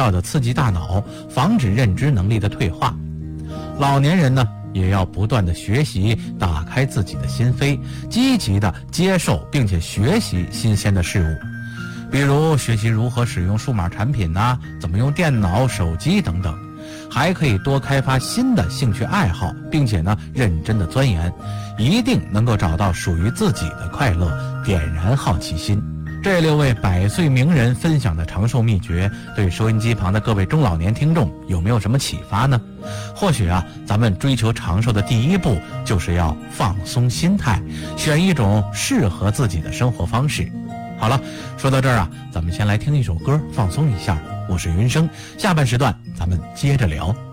效地刺激大脑，防止认知能力的退化。老年人呢，也要不断地学习，打开自己的心扉，积极地接受并且学习新鲜的事物，比如学习如何使用数码产品啊，怎么用电脑、手机等等。还可以多开发新的兴趣爱好，并且呢，认真的钻研，一定能够找到属于自己的快乐，点燃好奇心。这6位100岁名人分享的长寿秘诀，对收音机旁的各位中老年听众有没有什么启发呢？或许啊，咱们追求长寿的第一步，就是要放松心态，选一种适合自己的生活方式。好了，说到这儿啊，咱们先来听一首歌，放松一下。我是云生，下半时段咱们接着聊。